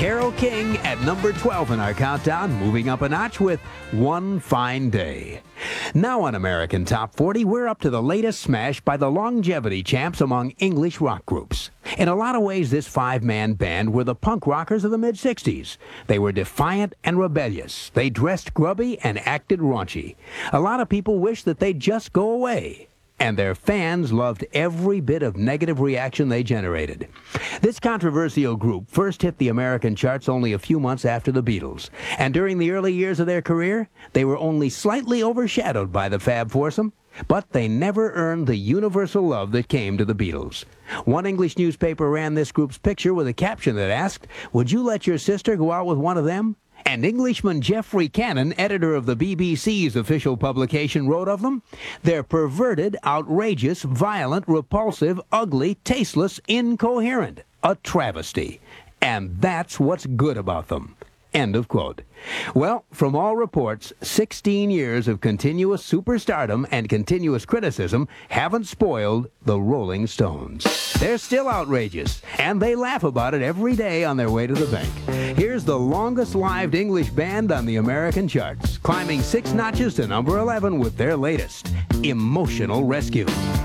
Carole King at number 12 in our countdown, moving up a notch with One Fine Day. Now on American Top 40, we're up to the latest smash by the longevity champs among English rock groups. In a lot of ways, this five-man band were the punk rockers of the mid-60s. They were defiant and rebellious. They dressed grubby and acted raunchy. A lot of people wish that they'd just go away. And their fans loved every bit of negative reaction they generated. This controversial group first hit the American charts only a few months after the Beatles. And during the early years of their career, they were only slightly overshadowed by the Fab Foursome, but they never earned the universal love that came to the Beatles. One English newspaper ran this group's picture with a caption that asked, "Would you let your sister go out with one of them?" And Englishman Geoffrey Cannon, editor of the BBC's official publication, wrote of them, "They're perverted, outrageous, violent, repulsive, ugly, tasteless, incoherent. A travesty. And that's what's good about them." End of quote. Well, from all reports, 16 years of continuous superstardom and continuous criticism haven't spoiled the Rolling Stones. They're still outrageous, and they laugh about it every day on their way to the bank. Here's the longest-lived English band on the American charts, climbing 6 notches to number 11 with their latest, Emotional Rescue.